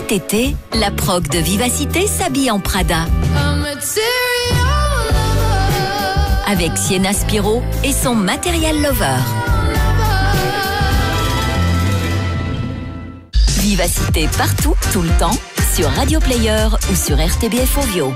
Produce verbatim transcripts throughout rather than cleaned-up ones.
Cet été, la prog de Vivacité s'habille en Prada. Avec Sienna Spiro et son Material Lover. Vivacité partout, tout le temps, sur Radio Player ou sur R T B F Ovio.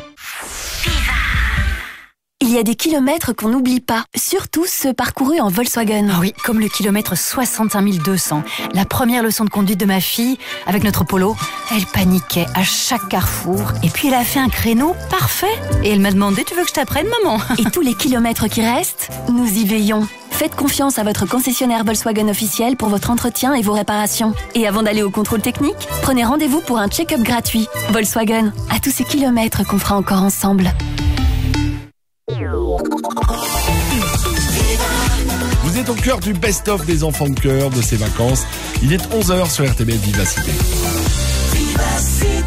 Il y a des kilomètres qu'on n'oublie pas, surtout ceux parcourus en Volkswagen. Ah oui, comme le kilomètre soixante-cinq mille deux cents. La première leçon de conduite de ma fille, avec notre Polo, elle paniquait à chaque carrefour. Et puis elle a fait un créneau parfait. Et elle m'a demandé, tu veux que je t'apprenne, maman? Et tous les kilomètres qui restent, nous y veillons. Faites confiance à votre concessionnaire Volkswagen officiel pour votre entretien et vos réparations. Et avant d'aller au contrôle technique, prenez rendez-vous pour un check-up gratuit. Volkswagen, à tous ces kilomètres qu'on fera encore ensemble. Vous êtes au cœur du best-of des enfants de cœur de ces vacances. Il est onze heures sur R T B Vivacité. Vivacité.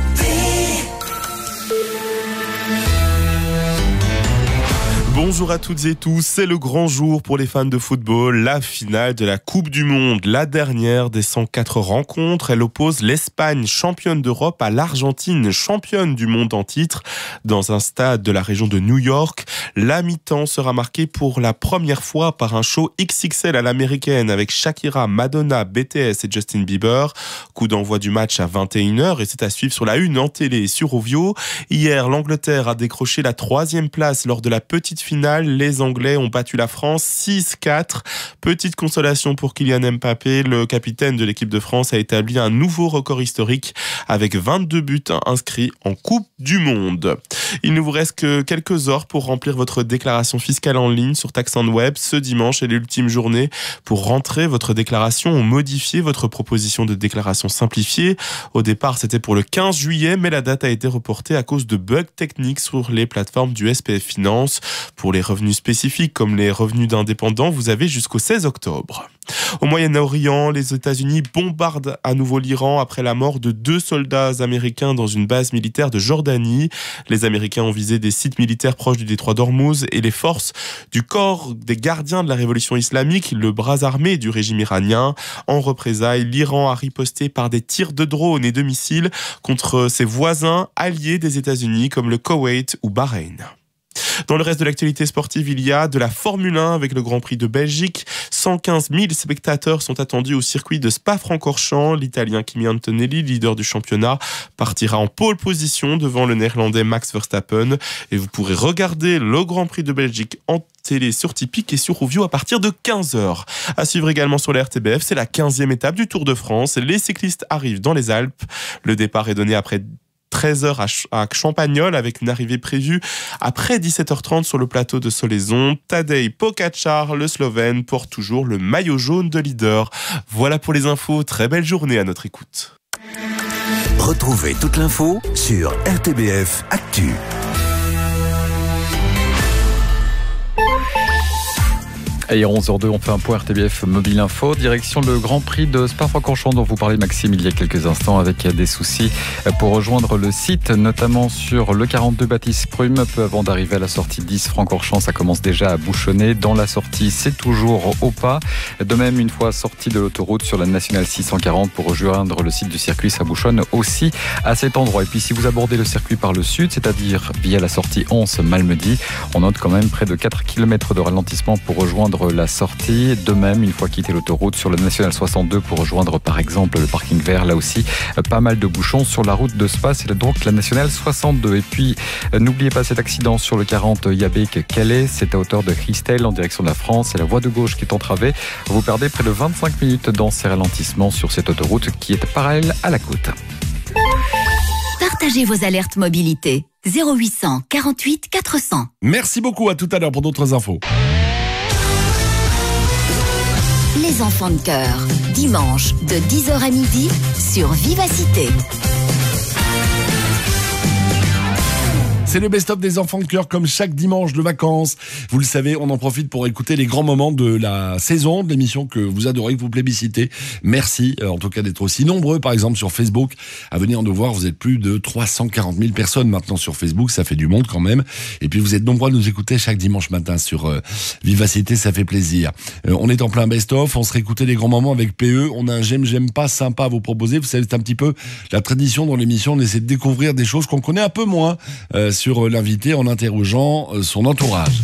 Bonjour à toutes et tous, c'est le grand jour pour les fans de football, la finale de la Coupe du Monde, la dernière des cent quatre rencontres. Elle oppose l'Espagne, championne d'Europe, à l'Argentine, championne du monde en titre, dans un stade de la région de New York. La mi-temps sera marquée pour la première fois par un show X X L à l'américaine avec Shakira, Madonna, B T S et Justin Bieber. Coup d'envoi du match à vingt et une heures et c'est à suivre sur la une en télé et sur Ovio. Hier, l'Angleterre a décroché la troisième place lors de la petite finale. Les Anglais ont battu la France six quatre. Petite consolation pour Kylian Mbappé. Le capitaine de l'équipe de France a établi un nouveau record historique avec vingt-deux buts inscrits en Coupe du Monde. Il ne vous reste que quelques heures pour remplir votre déclaration fiscale en ligne sur Tax and Web. Ce dimanche est l'ultime journée pour rentrer votre déclaration ou modifier votre proposition de déclaration simplifiée. Au départ, c'était pour le quinze juillet, mais la date a été reportée à cause de bugs techniques sur les plateformes du S P F Finance. Pour les revenus spécifiques comme les revenus d'indépendants, vous avez jusqu'au seize octobre. Au Moyen-Orient, les États-Unis bombardent à nouveau l'Iran après la mort de deux soldats américains dans une base militaire de Jordanie. Les Américains ont visé des sites militaires proches du détroit d'Ormuz et les forces du corps des gardiens de la révolution islamique, le bras armé du régime iranien. En représailles, l'Iran a riposté par des tirs de drones et de missiles contre ses voisins alliés des États-Unis comme le Koweït ou Bahreïn. Dans le reste de l'actualité sportive, il y a de la Formule un avec le Grand Prix de Belgique. cent quinze mille spectateurs sont attendus au circuit de Spa-Francorchamps. L'Italien Kimi Antonelli, leader du championnat, partira en pole position devant le Néerlandais Max Verstappen. Et vous pourrez regarder le Grand Prix de Belgique en télé sur Tipeee et sur Ovio à partir de quinze heures. À suivre également sur la R T B F, c'est la quinzième étape du Tour de France. Les cyclistes arrivent dans les Alpes. Le départ est donné après treize heures à Champagnole avec une arrivée prévue après dix-sept heures trente sur le plateau de Solaison. Tadej Pogačar, le Slovène, porte toujours le maillot jaune de leader. Voilà pour les infos. Très belle journée à notre écoute. Retrouvez toute l'info sur R T B F Actu. Et à onze heures deux, on fait un point R T B F Mobile Info. Direction le Grand Prix de Spa-Francorchamps dont vous parlez, Maxime, il y a quelques instants, avec des soucis pour rejoindre le site, notamment sur le quarante-deux Baptiste Prume. Peu avant d'arriver à la sortie dix Francorchamps, ça commence déjà à bouchonner. Dans la sortie, c'est toujours au pas. De même, une fois sorti de l'autoroute sur la nationale six cent quarante pour rejoindre le site du circuit, ça bouchonne aussi à cet endroit. Et puis, si vous abordez le circuit par le sud, c'est-à-dire via la sortie onze Malmedy, on note quand même près de quatre kilomètres de ralentissement pour rejoindre la sortie. De même, une fois quitté l'autoroute sur la nationale soixante-deux pour rejoindre par exemple le parking vert, là aussi pas mal de bouchons sur la route de Spa, c'est donc la nationale soixante-deux. Et puis n'oubliez pas cet accident sur le quarante Yabeek-Calais, c'est à hauteur de Christelle en direction de la France, c'est la voie de gauche qui est entravée. Vous perdez près de vingt-cinq minutes dans ces ralentissements sur cette autoroute qui est parallèle à la côte. Partagez vos alertes mobilité. zéro huit cent quarante-huit quatre cents. Merci beaucoup, à tout à l'heure pour d'autres infos. Les enfants de cœur, dimanche de dix heures à midi sur Vivacité. C'est le best-of des enfants de cœur comme chaque dimanche de vacances. Vous le savez, on en profite pour écouter les grands moments de la saison, de l'émission que vous adorez, que vous plébiscitez. Merci euh, en tout cas d'être aussi nombreux, par exemple sur Facebook, à venir nous voir. Vous êtes plus de trois cent quarante mille personnes maintenant sur Facebook, ça fait du monde quand même. Et puis vous êtes nombreux à nous écouter chaque dimanche matin sur euh, Vivacité, ça fait plaisir. Euh, on est en plein best-of, on se réécoutait les grands moments avec P E. On a un j'aime, j'aime pas sympa à vous proposer. Vous savez, c'est un petit peu la tradition dans l'émission. On essaie de découvrir des choses qu'on connaît un peu moins euh, sur l'invité en interrogeant son entourage.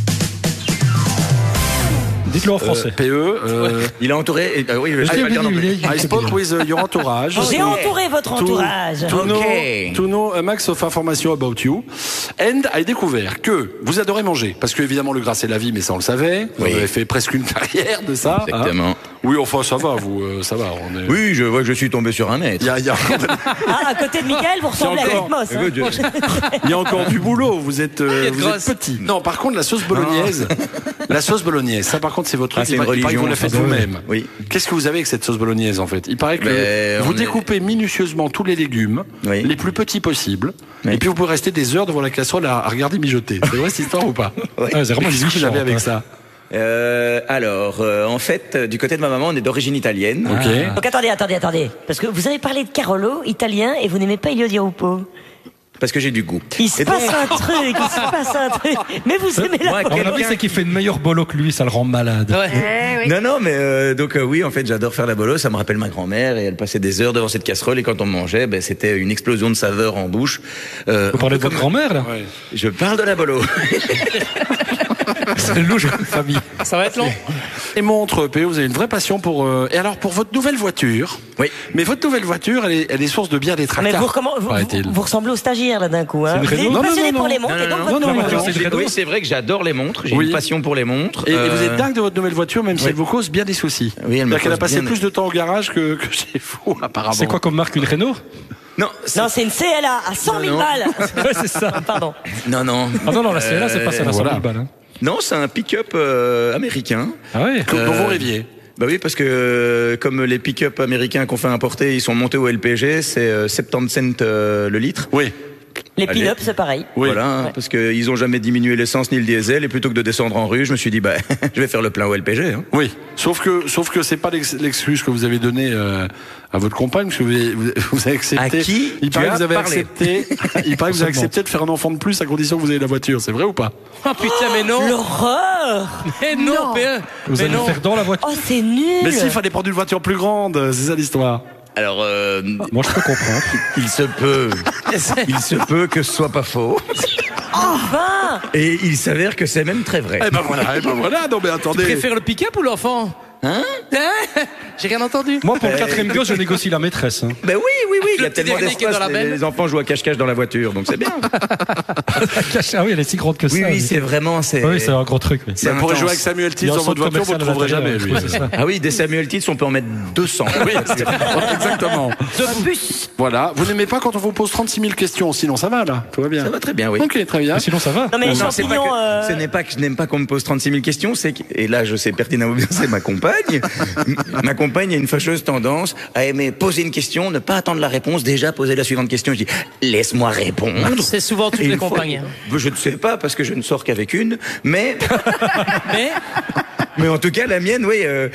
Dites-le en français. Euh, P E, euh, il est entouré. Et, euh, oui, je vais pas le dire non plus. I spoke with uh, your entourage. J'ai entouré votre entourage. To, to, okay. know, to know a max of information about you. And I découvert que vous adorez manger. Parce que, évidemment, le gras, c'est la vie, mais ça, on le savait. Vous oui. avez fait presque une carrière de ça. Exactement. Hein. Oui, enfin, ça va, vous, euh, ça va. On est... Oui, je vois que je suis tombé sur un maître. Il y a, il y a... ah, à côté de Mickaël, vous ressemblez à Edmos. Hein. Il y a encore du boulot. Vous êtes, euh, vous êtes petit. Non, par contre, la sauce bolognaise, la sauce bolognaise, ça, par contre, c'est votre truc. Ah, Il paraît que vous la faites vous-même. Oui. Qu'est-ce que vous avez avec cette sauce bolognaise en fait? Il paraît que Mais vous découpez est... minutieusement tous les légumes, oui. les plus petits possibles, oui. et puis vous pouvez rester des heures devant la casserole à, à regarder mijoter. C'est vrai cette histoire ou pas? Oui. Ah, c'est vraiment ce que vous avez avec ça. Euh, alors, euh, en fait, du côté de ma maman, on est d'origine italienne. Ah. Okay. Donc attendez, attendez, attendez, parce que vous avez parlé de Carolo, italien, et vous n'aimez pas Elio Di Rupo. Parce que j'ai du goût. Il se et passe donc... un truc, il se passe un truc. Mais vous aimez la bolo. Mon avis, c'est qu'il fait une meilleure bolo que lui, ça le rend malade. Ouais. Eh, oui. Non, non, mais euh, donc euh, oui, en fait, j'adore faire la bolo. Ça me rappelle ma grand-mère et elle passait des heures devant cette casserole et quand on mangeait, ben, c'était une explosion de saveurs en bouche. Euh, vous parlez de votre grand-mère là? Ouais. Je parle de la bolo. C'est louche comme famille. Ça va être long. Et montre, P E, vous avez une vraie passion pour. Euh... Et alors pour votre nouvelle voiture. Oui. Mais votre nouvelle voiture, elle est, elle est source de bien des tracas. Mais vous, comment, vous, vous, vous ressemblez au stagiaire là d'un coup. Hein. Vous êtes non, passionné non, non, pour non. les montres non, et donc non, votre non, nouvelle non, voiture. Oui, c'est vrai que j'adore les montres. J'ai oui. une passion pour les montres. Et, euh... et vous êtes dingue de votre nouvelle voiture, même si oui. elle vous cause bien des soucis. Oui, elle me qu'elle a passé bien... plus de temps au garage que, que chez vous, apparemment. C'est quoi comme marque, une Renault? Non, c'est... non, c'est une C L A à cent mille balles. Ouais, c'est ça. Pardon. Non, non. Ah non, non, la C L A, c'est pas ça, à cent mille balles. Hein. Non, c'est un pick-up euh, américain. Ah ouais. Comme euh, vous rêviez. Bah oui, parce que euh, comme les pick-up américains qu'on fait importer, ils sont montés au L P G, c'est euh, soixante-dix cents euh, le litre. Oui. Les pin-up, c'est pareil. Oui. Voilà, ouais. Parce qu'ils ont jamais diminué l'essence ni le diesel, et plutôt que de descendre en rue, je me suis dit, bah, je vais faire le plein au L P G. Hein. Oui. Sauf que, sauf que c'est pas l'excuse que vous avez donnée euh, à votre compagne, parce que vous avez, vous avez accepté. À qui il paraît que vous avez parlé. accepté. Il paraît que vous avez accepté de faire un enfant de plus à condition que vous ayez la voiture. C'est vrai ou pas? Oh putain, mais non. L'horreur. Mais non, non. Mais, vous mais allez non. faire dans la voiture. Oh, c'est nul. Mais si, il fallait prendre une voiture plus grande. C'est ça l'histoire. Alors, euh, moi je peux comprendre. Il se peut, il se peut que ce soit pas faux. Enfin. Et il s'avère que c'est même très vrai. Eh ben voilà, eh ben voilà. Non mais attendez. Tu préfères le pick-up ou l'enfant? Hein? J'ai rien entendu. Moi, pour le quatrième gosse, je négocie la maîtresse. Hein. Ben oui, oui, oui. Il y a Le tellement petit d'espace. dans la Les, les enfants jouent à cache-cache dans la voiture, donc c'est bien. Ah oui, elle est si grande que ça. Oui, oui, c'est vraiment. C'est... Oui, c'est un gros truc. Oui. C'est pour jouer avec Samuel Titz dans votre voiture, vous ne le trouverez jamais. Lui. Ah oui, des Samuel Titz, on peut en mettre deux cents. Oui, exactement. De bus. Voilà. Vous n'aimez pas quand on vous pose trente-six mille questions, sinon ça va là. Tout va bien. Ça va très bien, oui. Ok, très bien. Mais sinon ça va. Non mais les non, champignons. c'est pas que, euh... Ce n'est pas que je n'aime pas qu'on me pose trente-six mille questions, c'est que, et là je sais pertinemment bien, c'est ma compagne. Ma compagne a une fâcheuse tendance à aimer poser une question, ne pas attendre la réponse, déjà poser la suivante question. Je dis, laisse-moi répondre. C'est souvent toutes et les compagnies. Fois, je ne sais pas parce que je ne sors qu'avec une, mais. mais. Mais en tout cas, la mienne, oui. Euh,